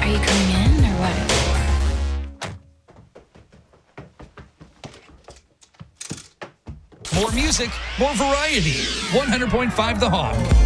Are you coming in or what? More music, more variety. 100.5 The Hog.